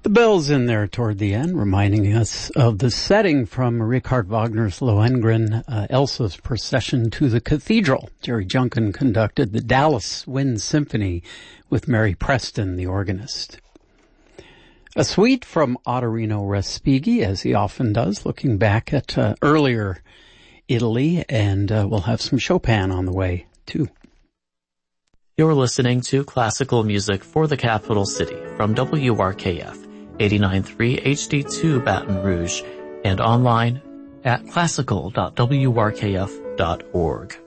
The bells in there toward the end, reminding us of the setting from Richard Wagner's Lohengrin, Elsa's Procession to the Cathedral. Jerry Junkin conducted the Dallas Wind Symphony with Mary Preston, the organist. A suite from Ottorino Respighi, as he often does, looking back at earlier Italy, and we'll have some Chopin on the way, too. You're listening to Classical Music for the Capital City from WRKF. 89.3 HD2 Baton Rouge, and online at classical.wrkf.org.